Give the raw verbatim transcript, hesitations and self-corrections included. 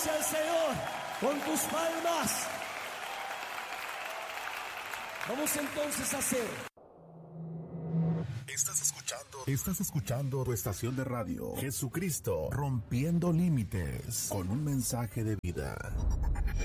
alabanza al Señor con tus palmas. Vamos entonces a hacer. Estás escuchando, estás escuchando tu estación de radio, Jesucristo, rompiendo límites, con un mensaje de vida.